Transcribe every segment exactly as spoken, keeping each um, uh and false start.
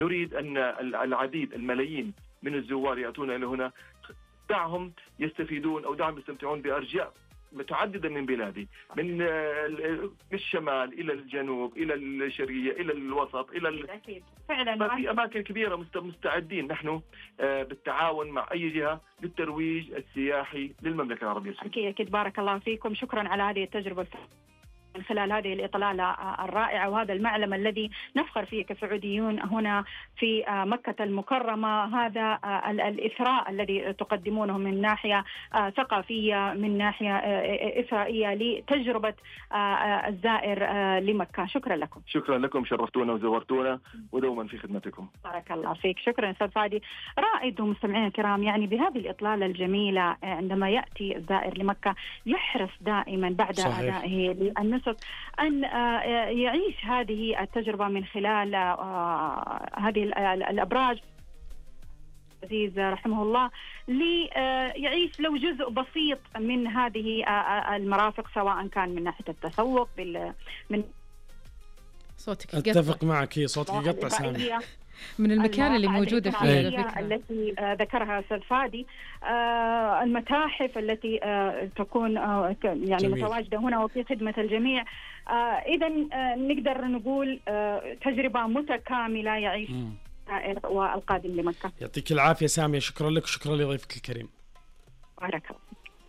نريد أن العديد الملايين من الزوار يأتون إلى هنا، دعهم يستفيدون أو دعهم يستمتعون بأرجاء متعددة من بلادي، من الشمال إلى الجنوب إلى الشرقية إلى الوسط إلى فعلا في أماكن كبيرة مستعدين نحن بالتعاون مع أي جهة للترويج السياحي للمملكة العربية السعودية. أكيد أكيد، بارك الله فيكم، شكرا على هذه التجربة من خلال هذه الإطلالة الرائعة وهذا المعلم الذي نفخر فيه كسعوديون هنا في مكة المكرمة. هذا الإثراء الذي تقدمونه من ناحية ثقافية، من ناحية إثرائية لتجربة الزائر لمكة. شكرا لكم. شكرا لكم، شرفتونا وزورتونا ودوما في خدمتكم. بارك الله فيك، شكرا أستاذ فادي. رائد ومستمعين الكرام، يعني بهذه الإطلالة الجميلة عندما يأتي الزائر لمكة يحرص دائما بعد أدائه للنسك أن يعيش هذه التجربة من خلال هذه الأبراج عزيز رحمه الله، ليعيش لو جزء بسيط من هذه المرافق، سواء كان من ناحية التسوق بال من صوتك اتفق معك، هي صوتك يقطع سامي من المكان اللي موجودة فيه التي ذكرها أستاذ فادي، المتاحف التي تكون يعني جميل. متواجدة هنا وفي خدمة الجميع. إذا نقدر نقول تجربة متكاملة يعيش الزائر والقادم لمكة. يعطيك العافية سامية، شكرا لك وشكرا لضيفك الكريم. بارك الله.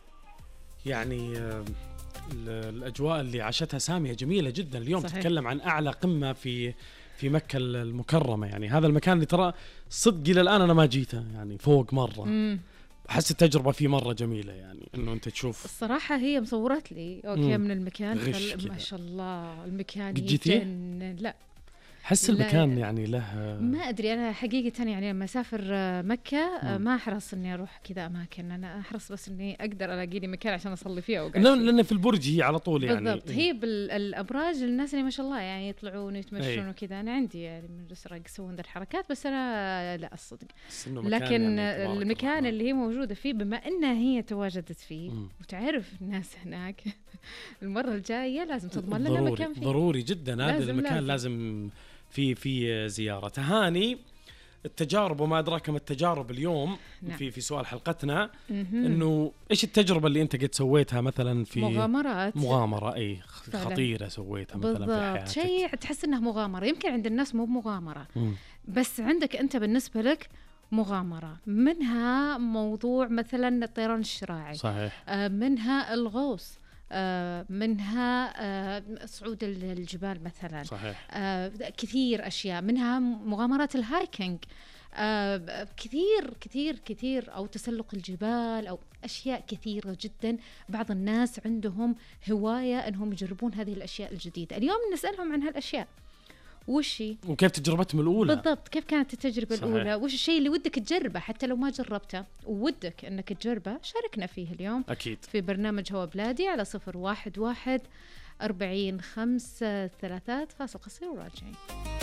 يعني الأجواء اللي عاشتها سامية جميلة جدا اليوم. صحيح. تتكلم عن أعلى قمة في في مكة المكرمة، يعني هذا المكان اللي ترى صدق إلى الآن أنا ما جيته، يعني فوق مرة. مم. أحس التجربة فيه مرة جميلة، يعني إنه أنت تشوف. الصراحة هي مصورت لي أوكي من المكان ما شاء الله المكان يجنن. لا حس المكان يعني له ما أدري أنا حقيقة، يعني لما أسافر مكة مم. ما أحرص إني أروح كذا أماكن، أنا أحرص بس إني أقدر ألاقي لي مكان عشان أصلي فيه أوقات. لأن في البرج هي على طول يعني بالضبط. هي بالأبراج الناس اللي ما شاء الله يعني يطلعون يتمشون وكذا. أنا عندي يعني من الرسرق يسوون ذا الحركات، بس أنا لا أصدق. لكن يعني المكان اللي هي موجودة فيه بما إنها هي تواجدت فيه مم. وتعرف الناس هناك المرة الجاية لازم تضمن لنا مكان فيه. ضروري جدا هذا المكان، لازم, لازم في في زيارة. تهاني التجارب وما أدراك ما التجارب اليوم. نعم. في في سؤال حلقتنا إنه إيش التجربة اللي أنت قد سويتها مثلا في مغامرات مغامرة أي خطيرة سويتها مثلا بالضبط. في حياتك شيء تحس إنه مغامرة، يمكن عند الناس مو مغامرة مم. بس عندك أنت بالنسبة لك مغامرة. منها موضوع مثلا الطيران الشراعي. صحيح. منها الغوص، منها صعود الجبال مثلا. صحيح. كثير أشياء، منها مغامرات الهايكينج كثير كثير كثير، أو تسلق الجبال، أو أشياء كثيرة جدا. بعض الناس عندهم هواية أنهم يجربون هذه الأشياء الجديدة. اليوم نسألهم عن هالأشياء، وشي وكيف تجربتهم الأولى بالضبط، كيف كانت التجربة صحيح. الأولى، وش الشيء اللي ودك تجربه حتى لو ما جربته وودك أنك تجربه. شاركنا فيه اليوم أكيد في برنامج هوا بلادي على صفر واحد واحد أربعين خمسة ثلاثات. فاصل قصير وراجعين.